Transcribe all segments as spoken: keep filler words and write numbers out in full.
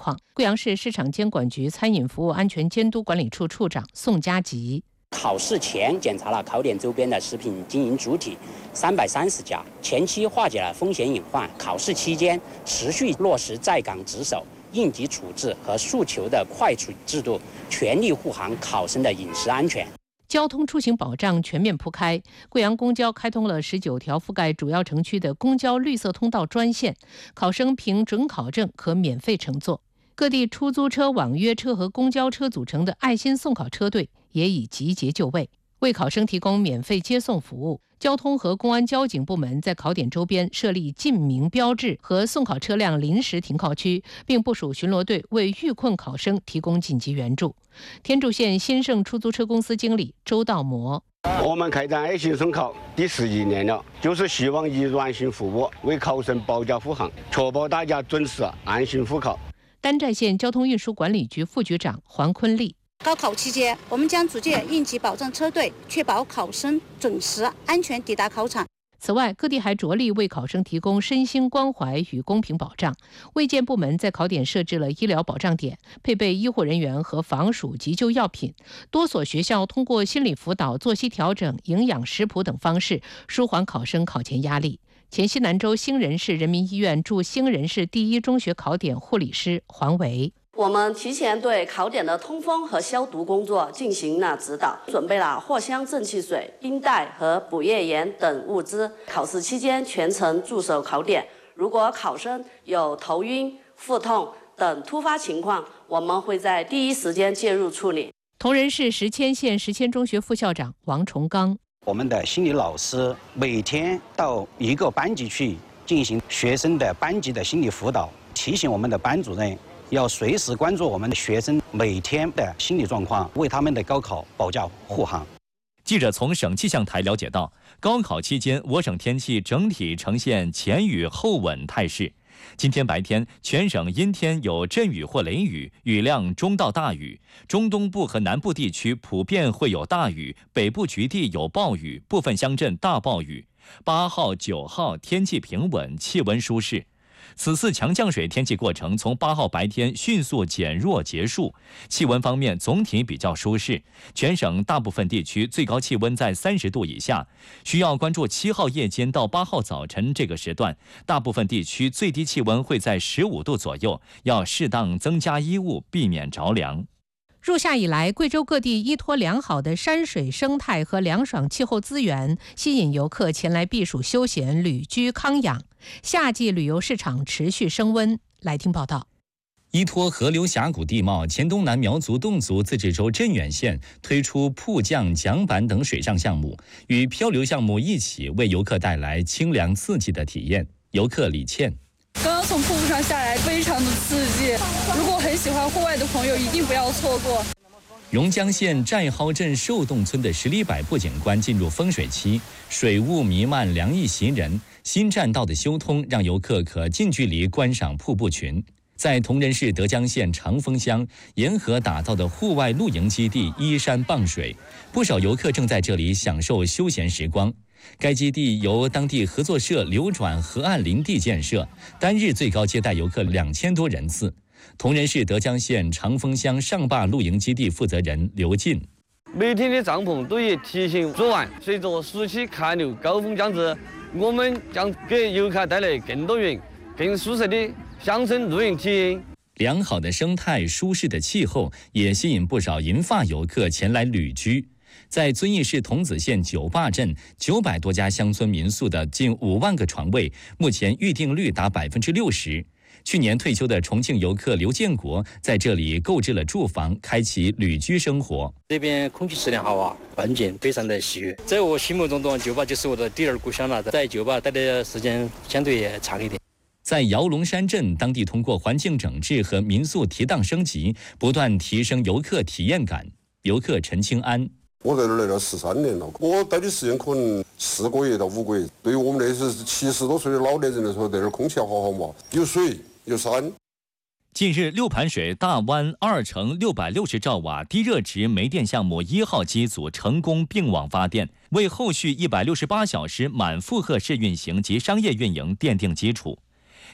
况。贵阳市市场监管局餐饮服务安全监督管理处处长宋家吉。 考试前检查了考点周边的食品经营主体三百三十家，前期化解了风险隐患。考试期间持续落实在岗值守、应急处置和诉求的快处制度，全力护航考生的饮食安全。 交通出行保障全面铺开，贵阳公交开通了十九条覆盖主要城区的公交绿色通道专线，考生凭准考证可免费乘坐。各地出租车、网约车和公交车组成的爱心送考车队也已集结就位，为考生提供免费接送服务。交通和公安交警部门在考点周边设立禁鸣标志和送考车辆临时停靠区，并部署巡逻队为遇困考生提供紧急援助。天柱县新盛出租车公司经理周道模： 我们开展爱心送考第十一年了，就是希望以软性服务为考生保驾护航，确保大家准时安心复考。 丹寨县交通运输管理局副局长黄坤利： 高考期间，我们将组建应急保障车队，确保考生准时、安全抵达考场。 此外，各地还着力为考生提供身心关怀与公平保障。卫健部门在考点设置了医疗保障点，配备医护人员和防暑急救药品。多所学校通过心理辅导、作息调整、营养食谱等方式，舒缓考生考前压力。黔西南州兴仁市人民医院驻兴仁市第一中学考点护理师黄维： 我们提前对考点的通风和消毒工作进行了指导，准备了藿香正气水、冰袋和补液盐等物资。考试期间全程驻守考点，如果考生有头晕、腹痛等突发情况，我们会在第一时间介入处理。 铜仁市石阡县石阡中学副校长王崇刚： 我们的心理老师每天到一个班级去进行学生的班级的心理辅导，提醒我们的班主任要随时关注我们的学生每天的心理状况，为他们的高考保驾护航。 记者从省气象台了解到，高考期间我省天气整体呈现前雨后稳态势。今天白天，全省阴天有阵雨或雷雨，雨量中到大雨。中东部和南部地区普遍会有大雨，北部局地有暴雨，部分乡镇大暴雨。八号、九号天气平稳，气温舒适。此次强降水天气过程从八号白天迅速减弱结束，气温方面总体比较舒适，全省大部分地区最高气温在三十度以下。需要关注七号夜间到八号早晨这个时段，大部分地区最低气温会在十五度左右，要适当增加衣物，避免着凉。 入夏以来，贵州各地依托良好的山水生态和凉爽气候资源，吸引游客前来避暑休闲、旅居康养。夏季旅游市场持续升温。来听报道。 依托河流峡谷地貌，黔东南苗族侗族自治州镇远县推出瀑降、桨板等水上项目，与漂流项目一起为游客带来清凉刺激的体验。游客李倩： 刚刚从瀑布上下来，非常的刺激。如果很喜欢户外的朋友，一定不要错过。 榕江县寨蒿镇寿洞村的十里柏步景观进入风水期，水雾弥漫，凉意袭人。新栈道的修通，让游客可近距离观赏瀑布群。在铜仁市德江县长丰乡沿河打造的户外露营基地依山傍水，不少游客正在这里享受休闲时光。该基地由当地合作社流转河岸林地建设，单日最高接待游客两千多人次。铜仁市德江县长丰乡上坝露营基地负责人刘进： 每天的帐篷都已提前做完，随着暑期客流高峰将至，我们将给游客带来更多元、更舒适的乡村露营体验。 良好的生态、舒适的气候也吸引不少银发游客前来旅居。在遵义市桐梓县九坝镇，九百多家乡村民宿的近五万个床位，目前预订率达百分之六十。去年退休的重庆游客刘建国在这里购置了住房，开启旅居生活。 这边空气质量好啊，环境非常的喜悦。在我心目中的九坝就是我的第二故乡了，在九坝待的时间相对也长一点。 在摇龙山镇，当地通过环境整治和民宿提档升级，不断提升游客体验感。游客陈清安： 我在这儿来了十三年了，我待的时间可能四个月到五个月。对于我们那些七十多岁的老年人来说，在这儿空气要好好嘛，有水有山。 近日，六盘水大湾二乘六百六十兆瓦低热值煤电项目一号机组成功并网发电，为后续一百六十八小时满负荷式运行及商业运营奠定基础。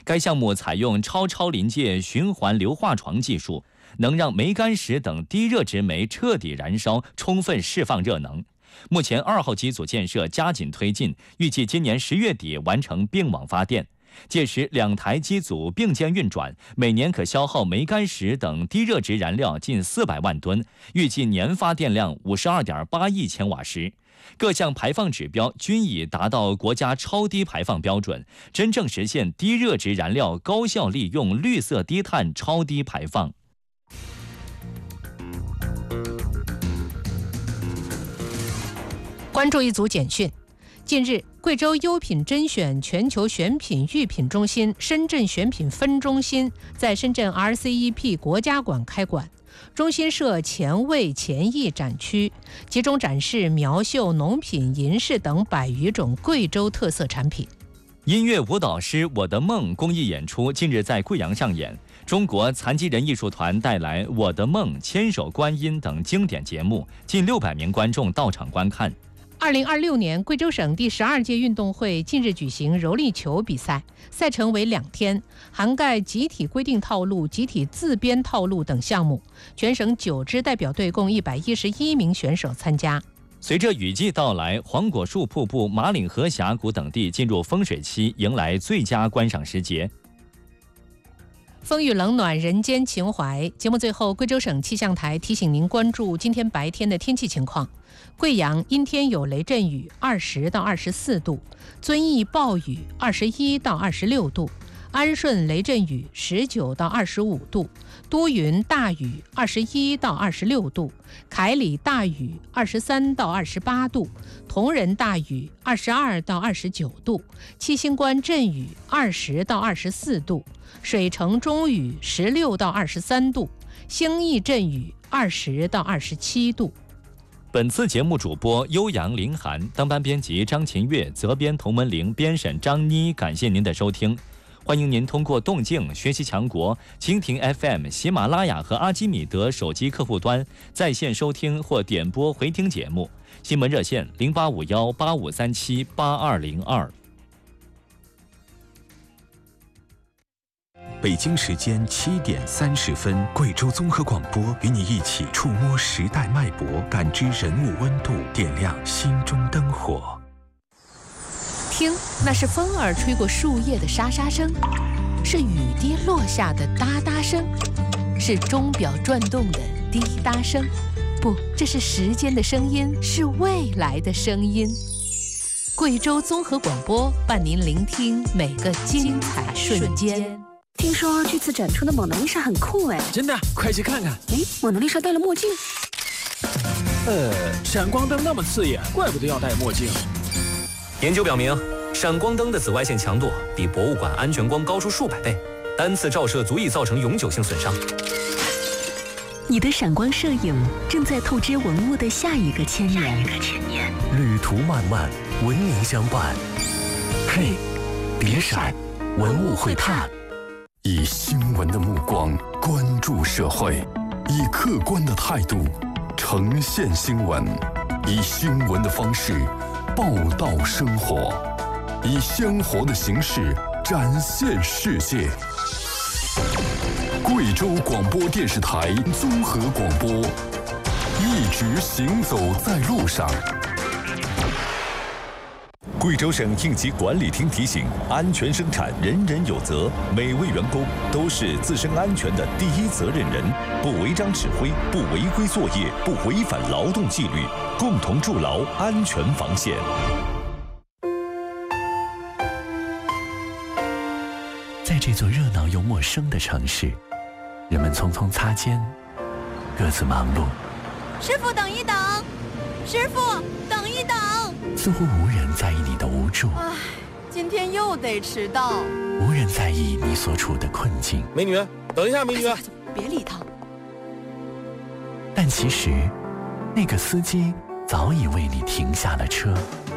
该项目采用超超临界循环硫化床技术，能让煤矸石等低热值煤彻底燃烧，充分释放热能。目前二号机组建设加紧推进，预计今年十月底完成并网发电。届时，两台机组并肩运转，每年可消耗煤矸石等低热值燃料近四百万吨，预计年发电量五十二点八亿千瓦时。各项排放指标均已达到国家超低排放标准，真正实现低热值燃料高效利用、绿色低碳超低排放。 关注一组简讯。近日，贵州优品甄选全球选品育品中心深圳选品分中心在深圳 R C E P 国家馆开馆。中心设前卫前艺展区，集中展示苗绣、农品、银饰等百余种贵州特色产品。 音乐舞蹈师《我的梦》公益演出近日在贵阳上演。中国残疾人艺术团带来《我的梦》《千手观音》等经典节目，近六百名观众到场观看。 二零二六年贵州省第十二届运动会近日举行柔力球比赛，赛程为两天，涵盖集体规定套路、集体自编套路等项目。全省九支代表队共一百一十一名选手参加。 随着雨季到来，黄果树瀑布、马岭河峡谷等地进入风水期，迎来最佳观赏时节。 风雨冷暖，人间情怀。节目最后，贵州省气象台提醒您关注今天白天的天气情况。贵阳阴天有雷阵雨，二十到二十四度；遵义暴雨，二十一到二十六度；安顺雷阵雨，十九到二十五度；都匀大雨，二十一到二十六度；凯里大雨，二十三到二十八度；铜仁大雨，二十二到二十九度；七星关阵雨，二十到二十四度；水城中雨，十六到二十三度；兴义阵雨，二十到二十七度。 本次节目主播悠扬林涵，当班编辑张琴月，责编童文玲，编审张妮。感谢您的收听，欢迎您通过动静学习强国、蜻蜓 F M、喜马拉雅和阿基米德手机客户端在线收听或点播回听节目。新闻热线零八五幺八五三七八二零二。 北京时间七点三十分，贵州综合广播与你一起触摸时代脉搏，感知人物温度，点亮心中灯火。 听，那是风儿吹过树叶的沙沙声，是雨滴落下的哒哒声，是钟表转动的滴答声。不，这是时间的声音，是未来的声音。贵州综合广播伴您聆听每个精彩瞬间。 听说这次展出的蒙娜丽莎很酷哎！ 真的，快去看看！ 哎，蒙娜丽莎戴了墨镜。 呃，闪光灯那么刺眼，怪不得要戴墨镜。 研究表明，闪光灯的紫外线强度比博物馆安全光高出数百倍，单次照射足以造成永久性损伤。 你的闪光摄影正在透支文物的下一个千年。 旅途漫漫，文明相伴。嘿，别闪，文物会探。以新闻的目光关注社会，以客观的态度呈现新闻，以新闻的方式报道生活，以鲜活的形式展现世界。贵州广播电视台综合广播，一直行走在路上。贵州省应急管理厅提醒：安全生产，人人有责，每位员工都是自身安全的第一责任人，不违章指挥，不违规作业，不违反劳动纪律，共同筑牢安全防线。在这座热闹又陌生的城市，人们匆匆擦肩，各自忙碌。 师傅，等一等！师傅，等一等！ 似乎无人在意你的无助， 唉，今天又得迟到。 无人在意你所处的困境。 美女，等一下，美女， 哎、别理他。 但其实，那个司机早已为你停下了车。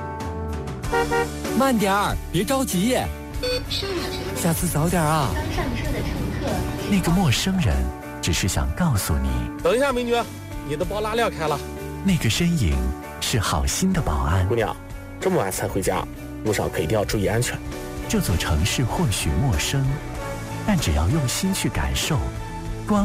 慢点儿，别着急。下次早点啊。 刚上车的乘客。 那个陌生人只是想告诉你， 等一下，美女，你的包拉链开了。 那个身影是好心的保安。 姑娘，这么晚才回家，路上可一定要注意安全。 这座城市或许陌生，但只要用心去感受，